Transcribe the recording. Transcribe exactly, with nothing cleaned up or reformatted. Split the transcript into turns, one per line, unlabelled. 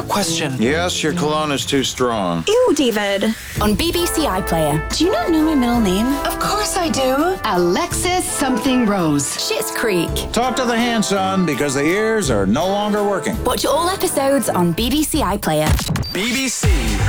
question.
Yes, your cologne is too strong.
Ew, David.
On B B C iPlayer.
Do you not know my middle name?
Of course I do. Alexis something Rose.
Schitt's Creek.
Talk to the hand, son, because the ears are no longer working.
Watch all episodes on B B C iPlayer.
B B C